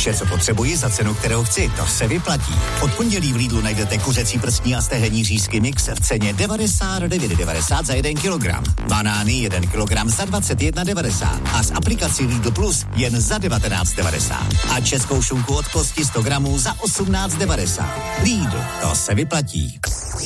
Vše, co potřebuji za cenu, kterou chci, to se vyplatí. Od pondělí v Lidlu najdete kuřecí prstní a stehenní řízky mix v ceně 99,90 za 1 kilogram. Banány 1 kilogram za 21,90 a z aplikací Lidl Plus jen za 19,90. A českou šunku od kosti 100 gramů za 18,90. Lidl, to se vyplatí.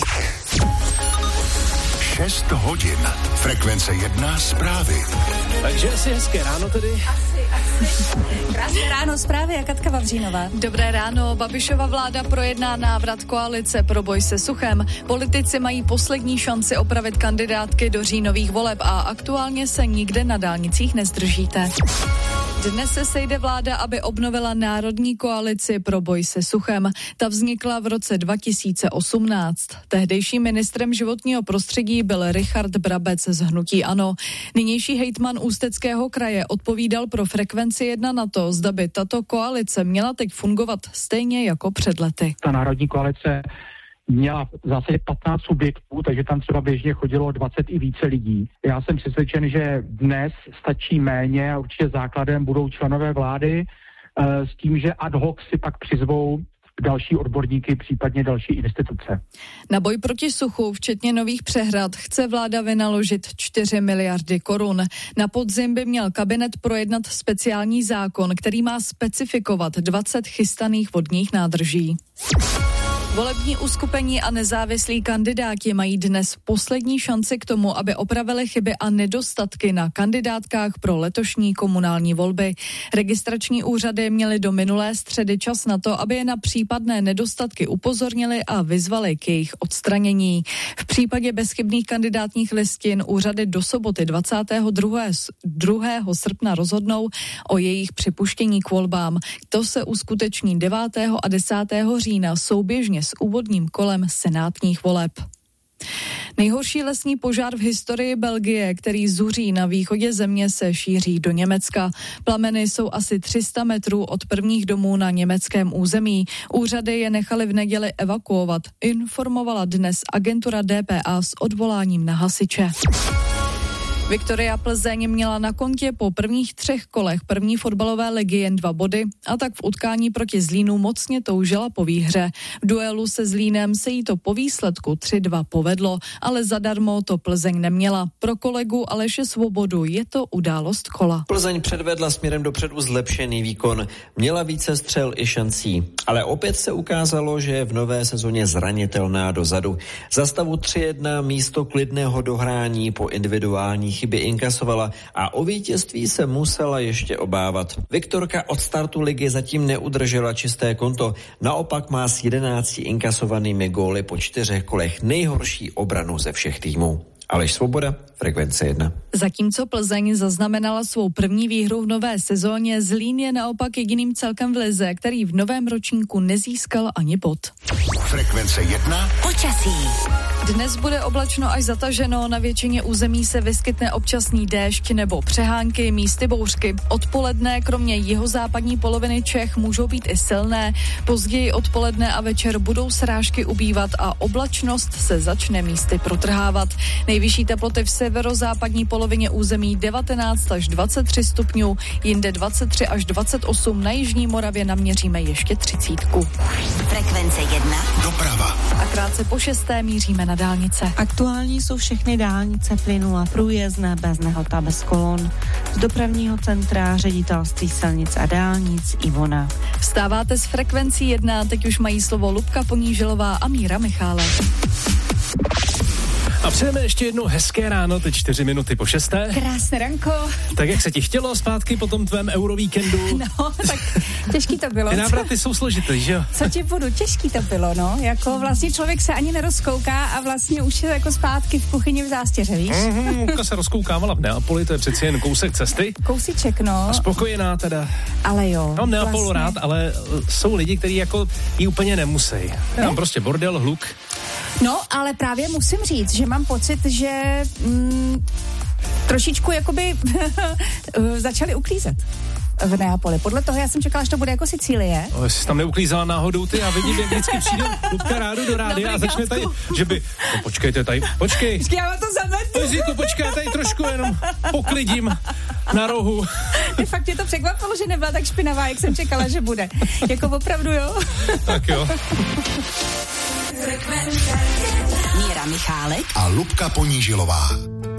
6 hodin. Frekvence 1 zprávy. Takže asi hezké ráno tedy. Asi. Krásné ráno, zprávy a Katka Vavřínová. Dobré ráno, Babišova vláda projedná návrat koalice pro boj se suchem. Politici mají poslední šanci opravit kandidátky do říjnových voleb a aktuálně se nikde na dálnicích nezdržíte. Dnes se sejde vláda, aby obnovila národní koalici pro boj se suchem. Ta vznikla v roce 2018. Tehdejším ministrem životního prostředí byl Richard Brabec z hnutí ANO. Nynější hejtman Ústeckého kraje odpovídal pro Frekvenci 1 na to, zda by tato koalice měla teď fungovat stejně jako před lety. Ta národní koalice měla v zásadě 15 subjektů, takže tam třeba běžně chodilo 20 i více lidí. Já jsem přesvědčen, že dnes stačí méně a určitě základem budou členové vlády s tím, že ad hoc si pak přizvou další odborníky, případně další instituce. Na boj proti suchu, včetně nových přehrad, chce vláda vynaložit 4 miliardy korun. Na podzim by měl kabinet projednat speciální zákon, který má specifikovat 20 chystaných vodních nádrží. Volební uskupení a nezávislí kandidáti mají dnes poslední šanci k tomu, aby opravili chyby a nedostatky na kandidátkách pro letošní komunální volby. Registrační úřady měly do minulé středy čas na to, aby je na případné nedostatky upozornili a vyzvali k jejich odstranění. V případě bezchybných kandidátních listin úřady do soboty 22. srpna rozhodnou o jejich připuštění k volbám. To se uskuteční 9. a 10. října souběžně s úvodním kolem senátních voleb. Nejhorší lesní požár v historii Belgie, který zuří na východě země, se šíří do Německa. Plameny jsou asi 300 metrů od prvních domů na německém území. Úřady je nechaly v neděli evakuovat, informovala dnes agentura DPA s odvoláním na hasiče. Viktoria Plzeň měla na kontě po prvních 3 kolech první fotbalové ligy jen 2 body a tak v utkání proti Zlínu mocně toužila po výhře. V duelu se Zlínem se jí to po výsledku 3-2 povedlo, ale zadarmo to Plzeň neměla. Pro kolegu Aleše Svobodu je to událost kola. Plzeň předvedla směrem dopředu zlepšený výkon. Měla více střel i šancí, ale opět se ukázalo, že je v nové sezóně zranitelná dozadu. Za stavu 3-1 místo klidného dohrání po individuálních chyby inkasovala a o vítězství se musela ještě obávat. Viktorka od startu ligy zatím neudržela čisté konto, naopak má s 11 inkasovanými góly po 4 kolech nejhorší obranu ze všech týmů. Aleš Svoboda, Frekvence 1. Zatímco Plzeň zaznamenala svou první výhru v nové sezóně, Zlín je naopak jediným celkem v lize, který v novém ročníku nezískal ani bod. Frekvence 1. Počasí. Dnes bude oblačno až zataženo, na většině území se vyskytne občasný déšť nebo přehánky, místy bouřky. Odpoledne kromě jihozápadní poloviny Čech můžou být i silné, později odpoledne a večer budou srážky ubývat a oblačnost se začne místy protrhávat. Nejvyšší teploty v severozápadní polovině území 19 až 23 stupňů, jinde 23 až 28, na jižní Moravě naměříme ještě 30. Frekvence 1. Doprava. A krátce po 6. míříme na dálnice. Aktuální jsou všechny dálnice plynule průjezdné, bez nehod a bez kolon. Z dopravního centra Ředitelství silnic a dálnic Ivona. Vstáváte s Frekvencí 1, teď už mají slovo Lubka Ponížilová a Míra Michálek. A přejeme ještě jednou hezké ráno, teď 4 minuty po 6. Krásné ranko. Tak jak se ti chtělo zpátky po tom tvém eurovíkendu? No, tak těžký to bylo. Ty návraty jsou složitý, že jo? Co ti budu, těžký to bylo, no. Jako vlastně člověk se ani nerozkouká a vlastně už je jako zpátky v kuchyni v Zástěře, víš? Muka se rozkoukávala v Neapoli, to je přeci jen kousek cesty. Kousíček, no. A spokojená teda. Ale jo. Mám Neapol vlastně rád, ale jsou lidi, kteří jako jí úplně nemusí. Tam prostě bordel, hluk. No, ale právě musím říct, že mám pocit, že trošičku jakoby začali uklízet. v Neapoli. Podle toho já jsem čekala, že to bude jako Sicílie. Jsi tam neuklízela náhodou ty a vidím, jak vždycky přijde Lubka rádo do rádia a začne tady, že by, no počkejte tady, počkej. Já vám to zametu. Jezíku, počkej, já tady trošku jenom poklidím na rohu. Fakt mě to překvapilo, že nebyla tak špinavá, jak jsem čekala, že bude. Jako opravdu, jo? Tak jo. Míra Michálek a Lubka Ponížilová.